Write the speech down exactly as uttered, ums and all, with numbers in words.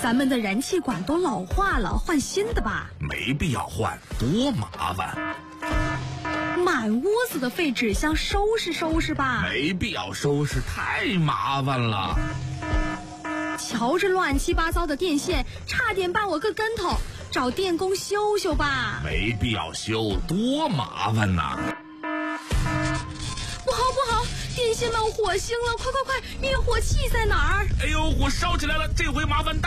咱们的燃气管都老化了，换新的吧。 没必要换，多麻烦。 满屋子的废纸箱，收拾收拾吧。 没必要收拾，太麻烦了。 瞧这乱七八糟的电线，差点把我个跟头，找电工修修吧。 没必要修，多麻烦呐。 不好不好，电线冒火星了，快快快，灭火器在哪儿？ 哎呦，火烧起来了，这回麻烦大。